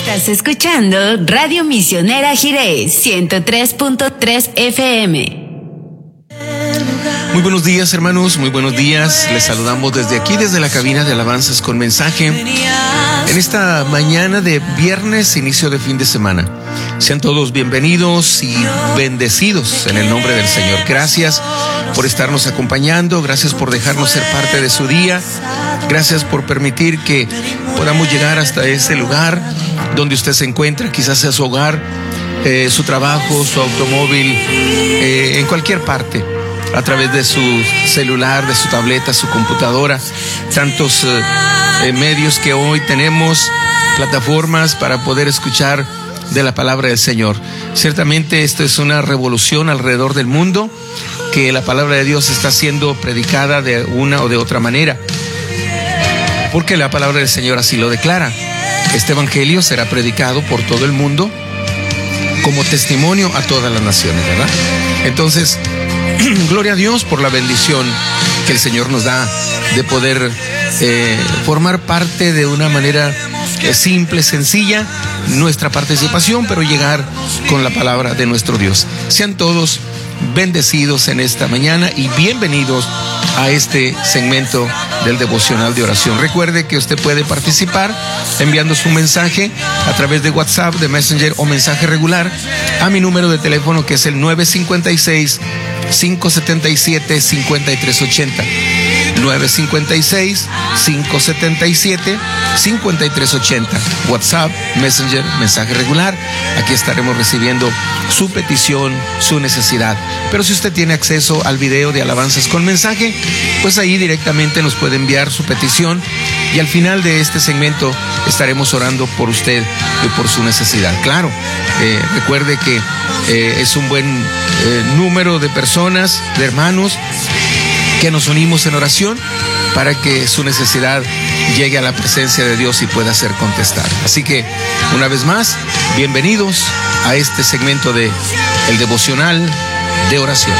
Estás escuchando Radio Misionera Jiré 103.3 FM. Muy buenos días, hermanos, muy buenos días. Les saludamos desde aquí, desde la cabina de Alabanzas con Mensaje, en esta mañana de viernes, inicio de fin de semana. Sean todos bienvenidos y bendecidos en el nombre del Señor. Gracias por estarnos acompañando, gracias por dejarnos ser parte de su día, gracias por permitir que podamos llegar hasta ese lugar donde usted se encuentra, quizás sea su hogar, su trabajo, su automóvil, en cualquier parte, a través de su celular, de su tableta, su computadora, tantos medios que hoy tenemos, plataformas para poder escuchar de la palabra del Señor. Ciertamente esto es una revolución alrededor del mundo, que la palabra de Dios está siendo predicada de una o de otra manera, porque la palabra del Señor así lo declara. Este evangelio será predicado por todo el mundo como testimonio a todas las naciones, ¿verdad? Entonces, gloria a Dios por la bendición que el Señor nos da de poder formar parte de una manera simple, sencilla, nuestra participación, pero llegar con la palabra de nuestro Dios. Sean todos bendecidos en esta mañana y bienvenidos a este segmento del devocional de oración. Recuerde que usted puede participar enviando su mensaje a través de WhatsApp, de Messenger o mensaje regular a mi número de teléfono, que es el 956-577-5380. 956-577-5380. WhatsApp, Messenger, mensaje regular. Aquí estaremos recibiendo su petición, su necesidad. Pero si usted tiene acceso al video de Alabanzas con Mensaje, pues ahí directamente nos puede enviar su petición y al final de este segmento estaremos orando por usted y por su necesidad. Claro, recuerde que es un buen número de personas, de hermanos, que nos unimos en oración para que su necesidad llegue a la presencia de Dios y pueda ser contestada. Así que, una vez más, bienvenidos a este segmento de el devocional de oración.